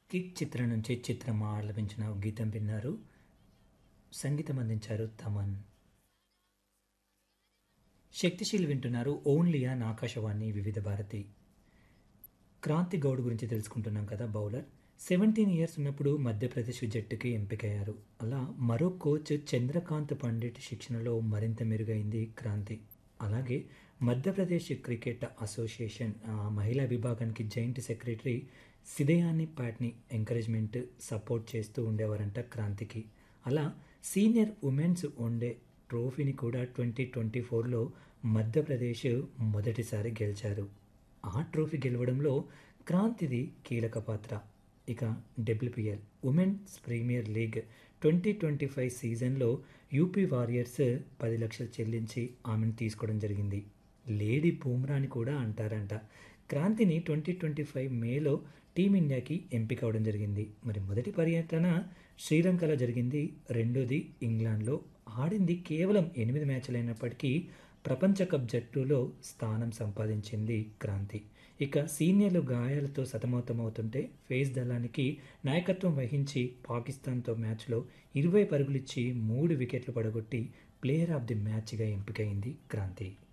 Kick చిత్రం నుంచి చిత్రం ఆలపించిన గీతం విన్నారు. సంగీతం అందించారు తమన్. శక్తిశీల్ వింటున్నారు. ఓన్లీ ఆన్ ఆకాశవాణి వివిధ భారతి. క్రాంతి గౌడ్ గురించి తెలుసుకుంటున్నాం కదా. బౌలర్ 17 ఇయర్స్ ఉన్నప్పుడు మధ్యప్రదేశ్ జట్టుకి ఎంపికయ్యారు. అలా మరో కోచ్ చంద్రకాంత్ పండిట్ శిక్షణలో మరింత మెరుగైంది క్రాంతి. అలాగే మధ్యప్రదేశ్ క్రికెట్ అసోసియేషన్ మహిళా విభాగానికి జాయింట్ సెక్రటరీ సిదయాని పాట్ని ఎంకరేజ్మెంట్ సపోర్ట్ చేస్తూ ఉండేవారంట క్రాంతికి. అలా సీనియర్ ఉమెన్స్ వన్డే ట్రోఫీని కూడా 2024లో మధ్యప్రదేశ్ మొదటిసారి గెలిచారు. ఆ ట్రోఫీ గెలవడంలో క్రాంతిది కీలక పాత్ర. ఇక డబ్ల్యూపీఎల్ ఉమెన్స్ ప్రీమియర్ లీగ్ 2025 సీజన్లో యూపీ వారియర్స్ 10 లక్షలు చెల్లించి ఆమెను తీసుకోవడం జరిగింది. లేడీ బూమ్రా అని కూడా అంటారంట. క్రాంతిని 2025 మేలో టీమిండియాకి ఎంపిక అవడం జరిగింది. మరి మొదటి పర్యటన శ్రీలంకలో జరిగింది, రెండోది ఇంగ్లాండ్లో. ఆడింది కేవలం 8 మ్యాచ్లు అయినప్పటికీ ప్రపంచ కప్ జట్టులో స్థానం సంపాదించింది క్రాంతి. ఇక సీనియర్లు గాయాలతో సతమతమవుతుంటే ఫేస్ దళానికి నాయకత్వం వహించి పాకిస్తాన్తో మ్యాచ్లో 20 పరుగులిచ్చి 3 వికెట్లు పడగొట్టి ప్లేయర్ ఆఫ్ ది మ్యాచ్గా ఎంపికైంది క్రాంతి.